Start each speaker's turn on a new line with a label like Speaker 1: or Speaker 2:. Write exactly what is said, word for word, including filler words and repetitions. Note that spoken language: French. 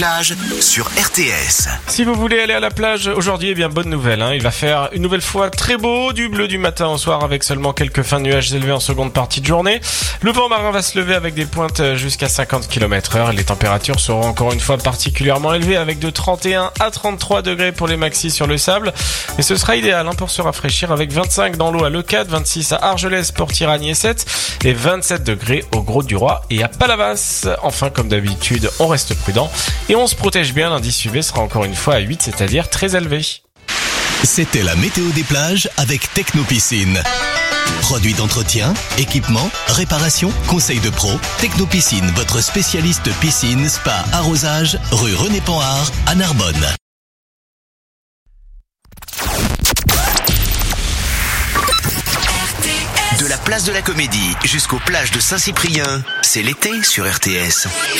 Speaker 1: Plage sur R T S.
Speaker 2: Si vous voulez aller à la plage aujourd'hui, eh bien bonne nouvelle, hein. Il va faire une nouvelle fois très beau, du bleu du matin au soir avec seulement quelques fins de nuages élevés en seconde partie de journée. Le vent marin va se lever avec des pointes jusqu'à cinquante kilomètres heure. Les températures seront encore une fois particulièrement élevées avec de trente et un à trente-trois degrés pour les maxis sur le sable. Et ce sera idéal hein, pour se rafraîchir avec vingt-cinq dans l'eau à Leucate, vingt-six à Argelès, Port-Tirani et sept et vingt-sept degrés au Grau-du-Roi et à Palavas. Enfin, comme d'habitude, on reste prudent. Et on se protège bien, l'indice U V sera encore une fois à huit, c'est-à-dire très élevé.
Speaker 1: C'était la météo des plages avec Technopiscine. Produits d'entretien, équipements, réparation, conseils de pro. Technopiscine, votre spécialiste piscine, spa, arrosage, rue René Panhard à Narbonne. De la place de la Comédie jusqu'aux plages de Saint-Cyprien, c'est l'été sur R T S.